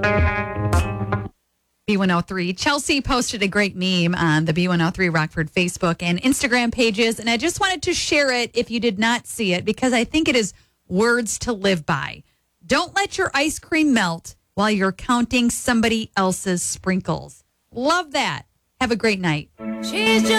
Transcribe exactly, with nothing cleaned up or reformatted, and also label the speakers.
Speaker 1: B one oh three. Chelsea posted a great meme on the B one oh three Rockford Facebook and Instagram pages, and I just wanted to share it if you did not see it because I think it is words to live by. Don't let your ice cream melt while you're counting somebody else's sprinkles. Love that. Have a great night.
Speaker 2: She's just